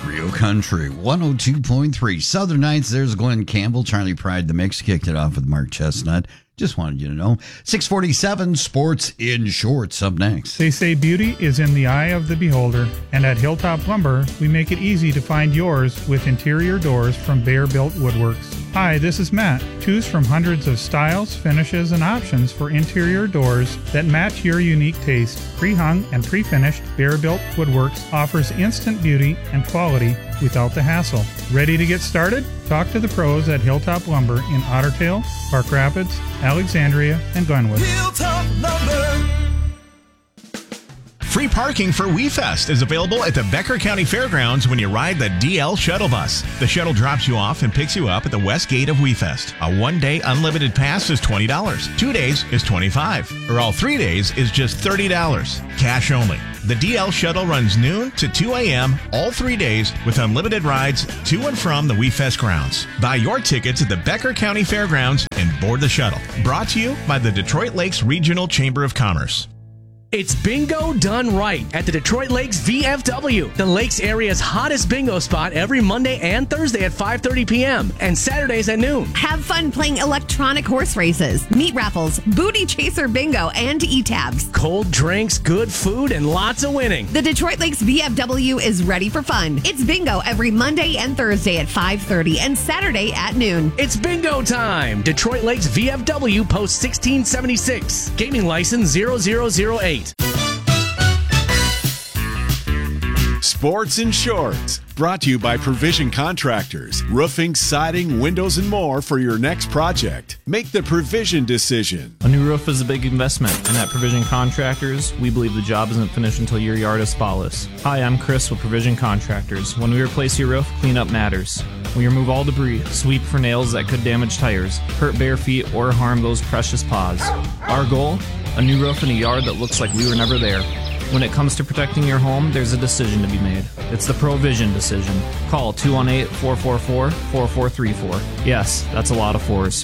Rio Country 102.3 Southern Nights. There's Glenn Campbell. Charlie Pride, the mix, kicked it off with Mark Chestnut. Just wanted you to know. 647 Sports in Shorts up next. They say beauty is in the eye of the beholder, and at Hilltop Lumber, we make it easy to find yours with interior doors from Bear Built Woodworks. Hi, this is Matt. Choose from hundreds of styles, finishes, and options for interior doors that match your unique taste. Pre-hung and pre-finished, Bear Built Woodworks offers instant beauty and quality without the hassle. Ready to get started? Talk to the pros at Hilltop Lumber in Otter Tail, Park Rapids, Alexandria, and Glenwood. Hilltop Lumber. Free parking for WeFest is available at the Becker County Fairgrounds when you ride the DL Shuttle Bus. The shuttle drops you off and picks you up at the west gate of WeFest. A one-day unlimited pass is $20. 2 days is $25. Or all 3 days is just $30. Cash only. The DL Shuttle runs noon to 2 a.m. all 3 days with unlimited rides to and from the WeFest grounds. Buy your tickets at the Becker County Fairgrounds and board the shuttle. Brought to you by the Detroit Lakes Regional Chamber of Commerce. It's bingo done right at the Detroit Lakes VFW, the Lakes area's hottest bingo spot every Monday and Thursday at 5:30 p.m. and Saturdays at noon. Have fun playing electronic horse races, meat raffles, booty chaser bingo, and e-tabs. Cold drinks, good food, and lots of winning. The Detroit Lakes VFW is ready for fun. It's bingo every Monday and Thursday at 5:30 and Saturday at noon. It's bingo time. Detroit Lakes VFW, Post 1676. Gaming license 0008. Sports in Shorts, brought to you by Provision Contractors. Roofing, siding, windows, and more for your next project. Make the Provision decision. A new roof is a big investment, and at Provision Contractors, we believe the job isn't finished until your yard is spotless. Hi, I'm Chris with Provision Contractors. When we replace your roof, cleanup matters. We remove all debris, sweep for nails that could damage tires, hurt bare feet, or harm those precious paws. Our goal? A new roof in a yard that looks like we were never there. When it comes to protecting your home, there's a decision to be made. It's the Provision decision. Call 218-444-4434. Yes, that's a lot of fours.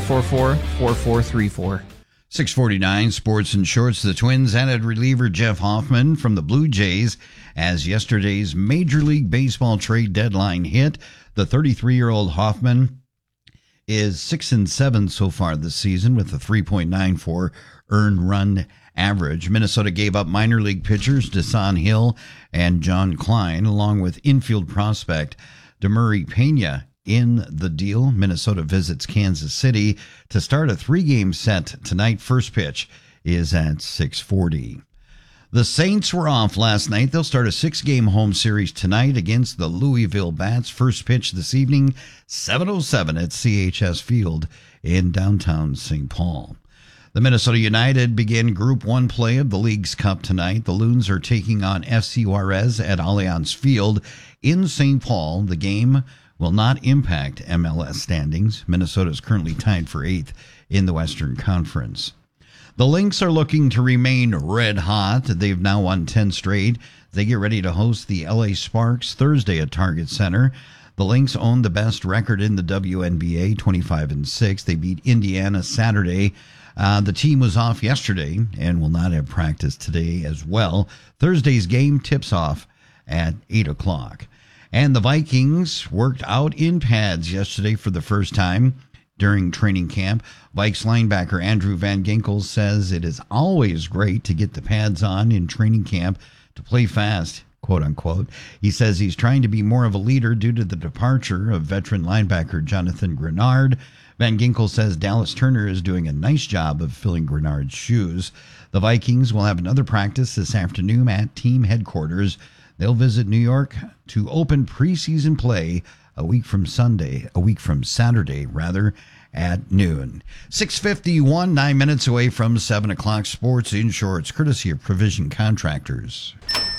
444-4434. 649 Sports in Shorts. The Twins added reliever Jeff Hoffman from the Blue Jays as yesterday's Major League Baseball trade deadline hit. The 33-year-old Hoffman is 6-7 so far this season with a 3.94 earned run average. Minnesota gave up minor league pitchers Desan Hill and John Klein, along with infield prospect Demurray Pena in the deal. Minnesota visits Kansas City to start a 3-game set tonight. First pitch is at 6:40. The Saints were off last night. They'll start a 6-game home series tonight against the Louisville Bats. First pitch this evening, 7:07 at CHS Field in downtown St. Paul. The Minnesota United begin Group 1 play of the League's Cup tonight. The Loons are taking on FC Juarez at Allianz Field in St. Paul. The game will not impact MLS standings. Minnesota is currently tied for 8th in the Western Conference. The Lynx are looking to remain red hot. They've now won 10 straight. They get ready to host the LA Sparks Thursday at Target Center. The Lynx own the best record in the WNBA, 25-6. They beat Indiana Saturday. The team was off yesterday and will not have practice today as well. Thursday's game tips off at 8 o'clock. And the Vikings worked out in pads yesterday for the first time during training camp. Vikes linebacker Andrew Van Ginkel says it is always great to get the pads on in training camp to play fast, quote unquote. He says he's trying to be more of a leader due to the departure of veteran linebacker Jonathan Grenard. Van Ginkel says Dallas Turner is doing a nice job of filling Grenard's shoes. The Vikings will have another practice this afternoon at team headquarters. They'll visit New York to open preseason play a week from Saturday, at noon. 6:51, 9 minutes away from 7 o'clock. Sports in Shorts, courtesy of Provision Contractors.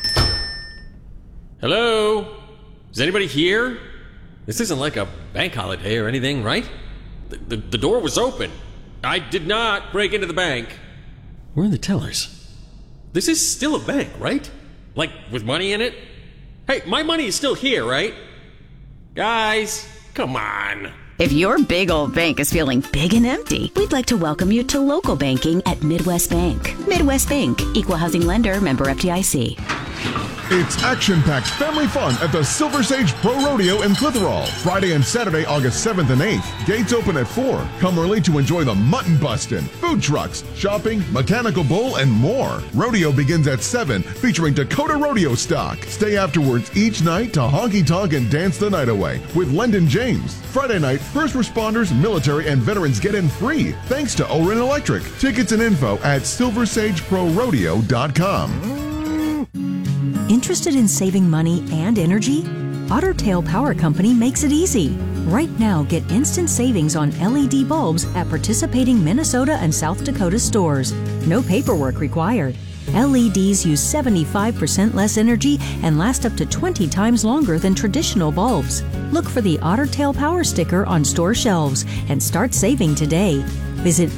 Hello? Is anybody here? This isn't like a bank holiday or anything, right? The door was open. I did not break into the bank. Where are the tellers? This is still a bank, right? Like, with money in it? Hey, my money is still here, right? Guys, come on. If your big old bank is feeling big and empty, we'd like to welcome you to local banking at Midwest Bank. Midwest Bank, Equal Housing Lender, member FDIC. It's action-packed family fun at the Silver Sage Pro Rodeo in Clitheroe. Friday and Saturday, August 7th and 8th. Gates open at 4. Come early to enjoy the mutton bustin', food trucks, shopping, mechanical bull, and more. Rodeo begins at 7, featuring Dakota Rodeo stock. Stay afterwards each night to honky-tonk and dance the night away with Lyndon James. Friday night, first responders, military, and veterans get in free thanks to Oren Electric. Tickets and info at silversageprorodeo.com. Interested in saving money and energy? Otter Tail Power Company makes it easy. Right now, get instant savings on LED bulbs at participating Minnesota and South Dakota stores. No paperwork required. LEDs use 75% less energy and last up to 20 times longer than traditional bulbs. Look for the Otter Tail Power sticker on store shelves and start saving today. Visit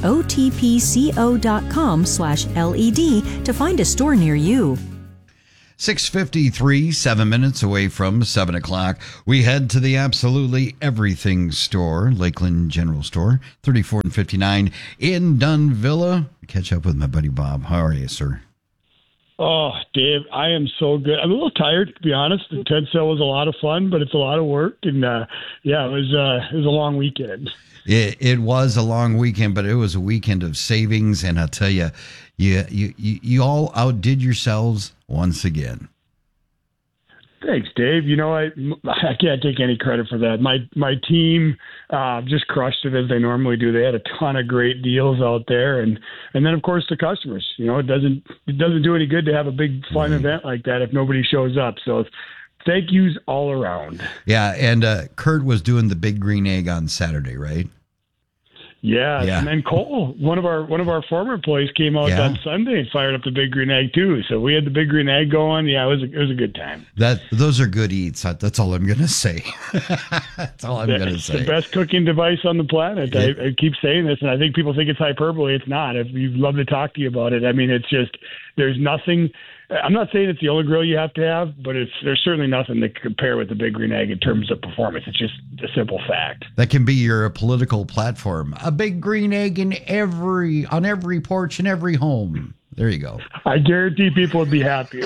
otpco.com/LED to find a store near you. 6:53, 7 minutes away from 7 o'clock. We head to the Absolutely Everything store, Lakeland General Store, 34 and 59 in Dunvilla. Catch up with my buddy Bob. How are you, sir? Oh, Dave, I am so good. I'm a little tired, to be honest. The Ted sale was a lot of fun, but it's a lot of work. And, it was a long weekend. It was a long weekend, but it was a weekend of savings. And I'll tell you, you all outdid yourselves once again. Thanks, Dave. You know, I can't take any credit for that. My team just crushed it as they normally do. They had a ton of great deals out there, and then of course the customers. You know, it doesn't do any good to have a big fun event like that if nobody shows up. So thank yous all around. Yeah, and Kurt was doing the Big Green Egg on Saturday, right? Yeah, and then Cole, one of our former employees, came out on Sunday and fired up the Big Green Egg too. So we had the Big Green Egg going. Yeah, it was a good time. Those are good eats. That's all I'm gonna say. That's all I'm gonna say. It's the best cooking device on the planet. I keep saying this, and I think people think it's hyperbole. It's not. We'd love to talk to you about it. I mean, it's just there's nothing. I'm not saying it's the only grill you have to have, but there's certainly nothing to compare with the Big Green Egg in terms of performance. It's just a simple fact. That can be your political platform. A Big Green Egg on every porch in every home. There you go. I guarantee people would be happy.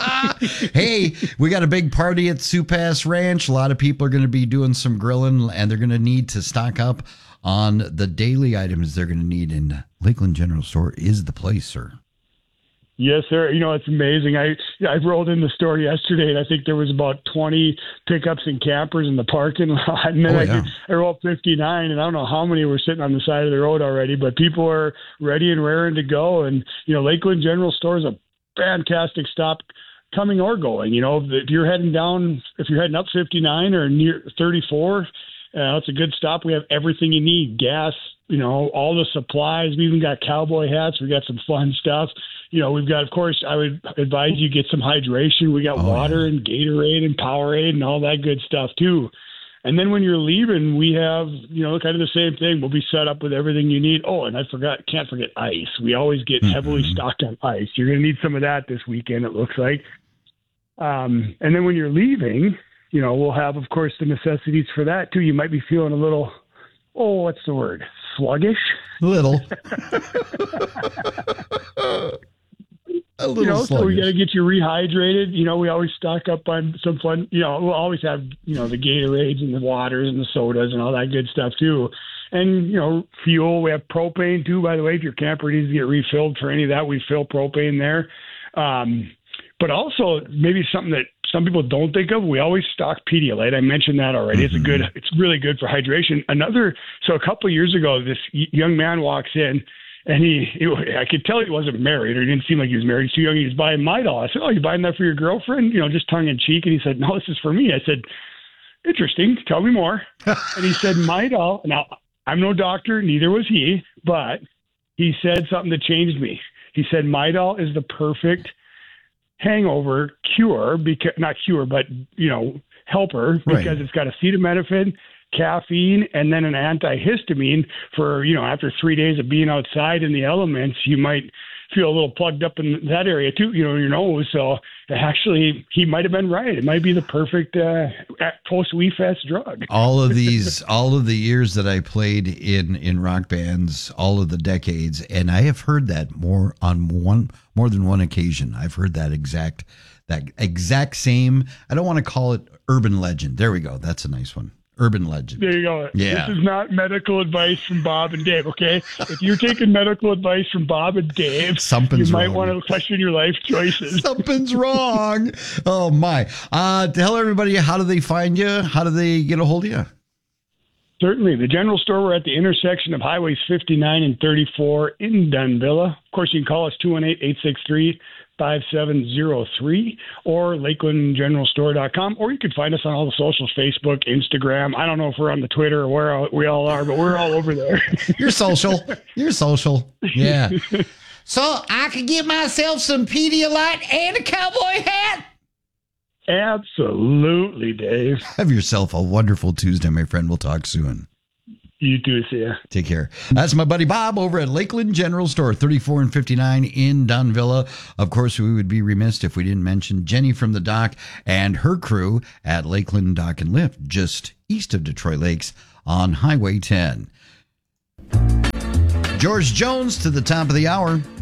Hey, we got a big party at Sioux Pass Ranch. A lot of people are going to be doing some grilling, and they're going to need to stock up on the daily items they're going to need. And Lakeland General Store is the place, sir. Yes, sir. You know, it's amazing. I rolled in the store yesterday, and I think there was about 20 pickups and campers in the parking lot. And then I rolled 59, and I don't know how many were sitting on the side of the road already, but people are ready and raring to go. And, you know, Lakeland General Store is a fantastic stop coming or going. You know, if you're heading up 59 or near 34, it's a good stop. We have everything you need, gas, you know, all the supplies. We even got cowboy hats. We got some fun stuff. You know, we've got, of course, I would advise you get some hydration. We got water and Gatorade and Powerade and all that good stuff too. And then when you're leaving, we have, you know, kind of the same thing. We'll be set up with everything you need. Oh, and can't forget ice. We always get heavily stocked on ice. You're going to need some of that this weekend, it looks like. And then when you're leaving, you know, we'll have, of course, the necessities for that too. You might be feeling a little, what's the word? Sluggish? Little. A little, you know, sluggish. So we got to get you rehydrated. You know, we always stock up on some fun, you know, we'll always have, you know, the Gatorades and the waters and the sodas and all that good stuff too. And, you know, fuel, we have propane too, by the way. If your camper needs to get refilled for any of that, we fill propane there. But also maybe something that some people don't think of, we always stock Pedialyte. I mentioned that already. It's really good for hydration. So a couple of years ago, this young man walks in, and I could tell he wasn't married, or he didn't seem like he was married. He's too young. He was buying Midol. I said, "Oh, you buying that for your girlfriend?" You know, just tongue in cheek. And he said, "No, this is for me." I said, "Interesting. Tell me more." And he said, "Midol." Now, I'm no doctor, neither was he, but he said something that changed me. He said, "Midol is the perfect hangover cure, helper, because it's got acetaminophen, caffeine, and then an antihistamine for, you know, after 3 days of being outside in the elements, you might feel a little plugged up in that area too, you know, your nose. So actually, he might have been right. It might be the perfect post-WeFest drug. all of the years that I played in rock bands, all of the decades, and I have heard that more than one occasion. I've heard that exact That exact same, I don't want to call it urban legend. There we go. That's a nice one. Urban legend. There you go. Yeah. This is not medical advice from Bob and Dave, okay? If you're taking medical advice from Bob and Dave, you might want to question your life choices. Something's wrong. Oh, my. Tell everybody, how do they find you? How do they get a hold of you? Certainly. The general store, we're at the intersection of Highways 59 and 34 in Dunvilla. Of course, you can call us 218-863-5703 or LakelandGeneralStore.com, or you can find us on all the socials, Facebook, Instagram. I don't know if we're on the Twitter or where we all are, but we're all over there. You're social. You're social. Yeah. So I could get myself some Pedialyte and a cowboy hat? Absolutely, Dave. Have yourself a wonderful Tuesday, my friend. We'll talk soon. You too, see ya. Take care. That's my buddy Bob over at Lakeland General Store, 34 and 59 in Dunvilla. Of course, we would be remiss if we didn't mention Jenny from the dock and her crew at Lakeland Dock and Lift, just east of Detroit Lakes on Highway 10. George Jones to the top of the hour.